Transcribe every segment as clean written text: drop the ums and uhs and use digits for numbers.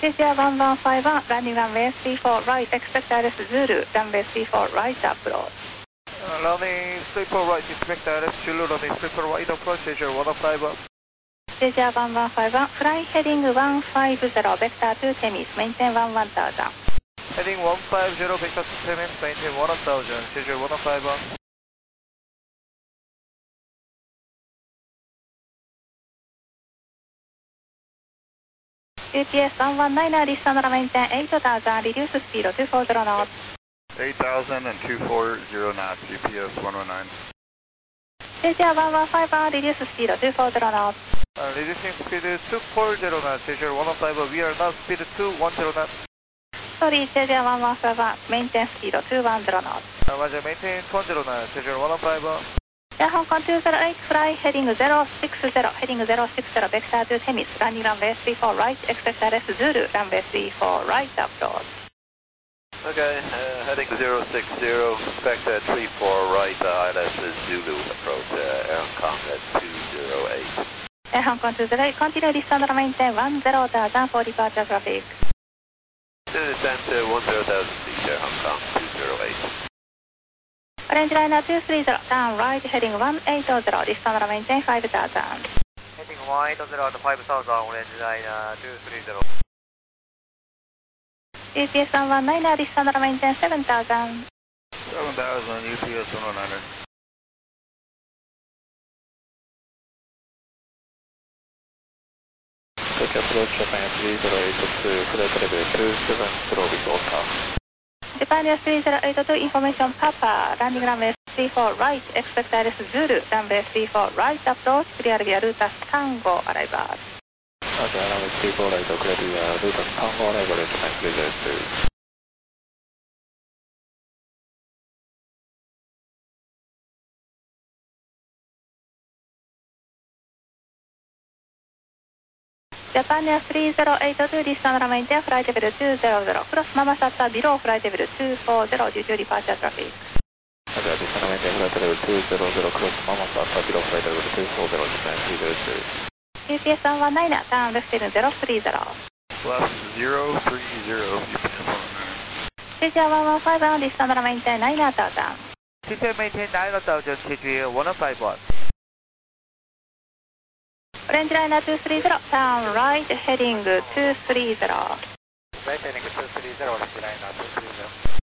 Asia 1151, landing runway 34 right, expect ILS Zulu, runway 34 right approach. Runway 34 right, expect ILS Zulu, runway 34 right approach, Asia 151. Asia 1151, fly heading 150, vector to Temis, maintain 1000. Heading 150, vector to Temis, maintain 1000, Asia 151. UPS 119, listen and maintain 8000, reduce speed 240 knots. 8,000 and 240 knots, UPS 119. Asia 1151, reduce speed 240 knots. Reducing speed 240 knots, Asia 151. We are now speed 210 knots. Sorry, Asia 1151, maintain speed 210 knots. Roger, maintain 210 knots, Asia 151. Air Hong Kong 208, fly heading 060, heading 060, vector to Temis, landing runway 34 right, expect ILS Zulu, runway 34 right approach. Okay, heading 060, expect 34 right, ILS Zulu approach, Air Hong Kong at 208. Air Hong Kong 208, continue descend and maintain 10,000 for departure traffic. Descend to 10,000 feet, Air Hong Kong 208. Orange liner 230, turn right, heading 180, descend and maintain 5,000. Heading 180 at 5,000, orange liner 230. UPS 119, descend and maintain 7,000. 7,000, UPS 119. Take approach Japan 3082, flight level 27, slow with OTA. Japan US 3082, information Papa, landing runway 34 right, expect ILS Zulu, runway 34 right approach, clear via Lutas Tango arrival. Roger, runway 34 right, clear via Lutas Tango arrival, Japan 3082. Japan US 3082, descend and maintain flight level 200, cross Mamasata below flight level 240 due to departure traffic. Roger, descend and maintain flight level 200, cross Mamasata below flight level 240, Japan 3082. UPS 119, turn left heading 030. Left 030, UPS 119. Asia 115, descend and maintain 9,000. Descend maintain 9,000, Asia 151. Orange liner 230, turn right, heading 230. Right heading 230, orange liner 230.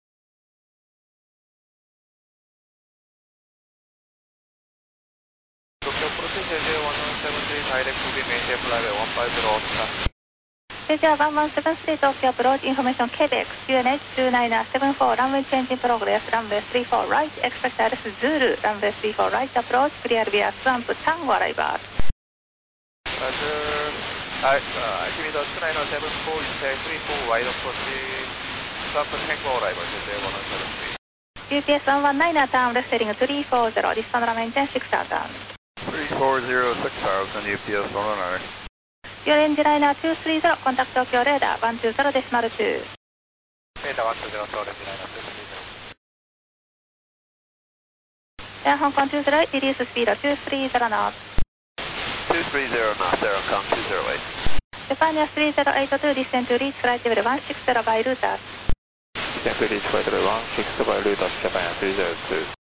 Tokyo approach, Asia 1173, direct to the maintain flight 150 OTA. Asia 1173, Tokyo approach, information Quebec, QNH 2974, runway changing progress, runway 34 right, expect ILS Zulu, runway 34 right approach, clear via Swamp Tango arrival. Roger, altimeter 2974, instead 34 right approach, Swamp Tango arrival, Asia 1173. UPS 119, turn left heading 340, descend and maintain 6,000. 340, 6,000, UPS 119. Orange liner 230, contact Tokyo radar 120.2. Radar 120, orange liner 230. Air Hong Kong 208, reduce speed 230 knots. 230 knots, Air Hong Kong 208. Japan US 3082, descend to reach flight level 160 by Lutas. Descend to reach flight level 160 by Lutas, Japan 3082.